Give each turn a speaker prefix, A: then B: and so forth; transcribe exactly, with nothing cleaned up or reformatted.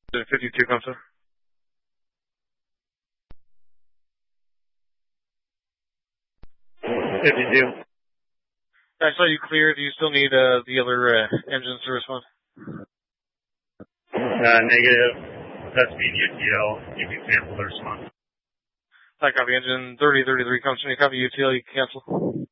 A: fifty-two comes in. fifty-two. I saw you clear. Do you still need uh, the other uh, engines to respond?
B: Uh, negative. That's being U T L. You can cancel the response.
A: I copy engine thirty thirty-three comes in. You copy U T L. You can cancel.